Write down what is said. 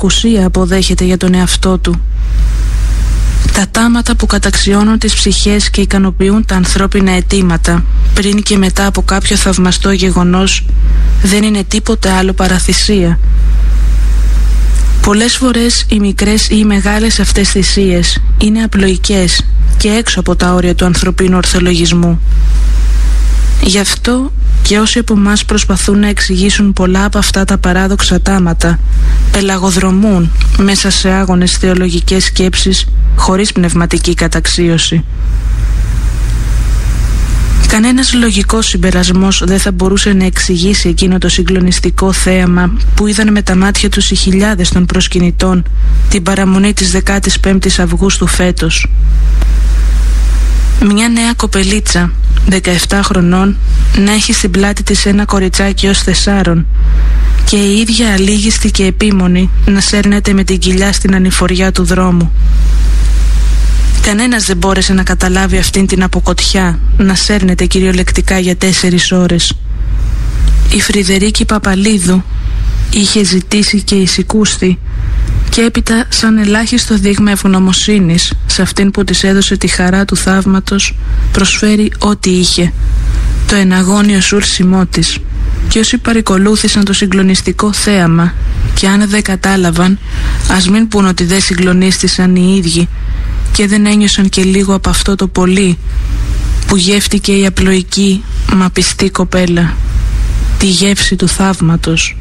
υπερακουσία αποδέχεται για τον εαυτό του. Τα τάματα που καταξιώνουν τις ψυχές και ικανοποιούν τα ανθρώπινα αιτήματα πριν και μετά από κάποιο θαυμαστό γεγονός δεν είναι τίποτε άλλο παρά θυσία. Πολλές φορές οι μικρές ή οι μεγάλες αυτές θυσίες είναι απλοϊκές και έξω από τα όρια του ανθρωπίνου ορθολογισμού. Γι' αυτό και όσοι από εμάς προσπαθούν να εξηγήσουν πολλά από αυτά τα παράδοξα τάματα πελαγοδρομούν μέσα σε άγονες θεολογικές σκέψεις χωρίς πνευματική καταξίωση. Κανένας λογικός συμπερασμός δεν θα μπορούσε να εξηγήσει εκείνο το συγκλονιστικό θέαμα που είδαν με τα μάτια τους οι χιλιάδες των προσκυνητών την παραμονή της 15ης Αυγούστου φέτος. Μια νέα κοπελίτσα 17 χρονών να έχει στην πλάτη της ένα κοριτσάκι ως 4 και η ίδια αλήγιστη και επίμονη να σέρνεται με την κοιλιά στην ανηφοριά του δρόμου. Κανένας δεν μπόρεσε να καταλάβει αυτήν την αποκοτιά να σέρνεται κυριολεκτικά για 4 ώρες. Η Φρυδερίκη Παπαλίδου είχε ζητήσει και εισηκούστη και έπειτα σαν ελάχιστο δείγμα ευγνωμοσύνης σε αυτήν που της έδωσε τη χαρά του θαύματος προσφέρει ό,τι είχε, το εναγώνιο σούρσιμό της. Και όσοι παρακολούθησαν το συγκλονιστικό θέαμα και αν δεν κατάλαβαν, ας μην πούν ότι δεν συγκλονίστησαν οι ίδιοι και δεν ένιωσαν και λίγο από αυτό το πολύ που γεύτηκε η απλοϊκή μα πιστή κοπέλα, τη γεύση του θαύματος.